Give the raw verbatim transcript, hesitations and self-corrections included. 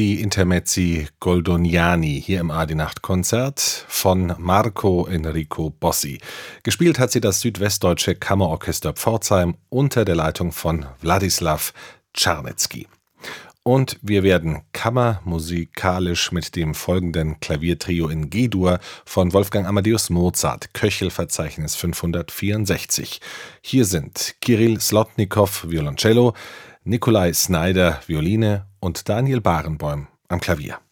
die Intermezzi Goldoniani hier im A D Nacht Konzert von Marco Enrico Bossi. Gespielt hat sie das Südwestdeutsche Kammerorchester Pforzheim unter der Leitung von Wladislaw Czarnecki. Und wir werden kammermusikalisch mit dem folgenden Klaviertrio in G-Dur von Wolfgang Amadeus Mozart, Köchelverzeichnis fünfhundertvierundsechzig. Hier sind Kirill Slotnikow, Violoncello, Nikolai Snyder, Violine und Daniel Barenboim am Klavier.